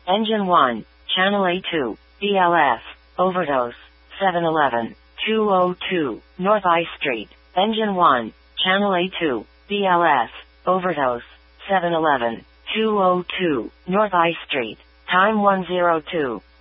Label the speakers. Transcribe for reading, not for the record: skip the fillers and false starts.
Speaker 1: Engine 1, Channel A2, BLS, overdose, 711, 202, North I Street. Engine 1, Channel A2, BLS, overdose, 711, 202, North I Street. Time 102.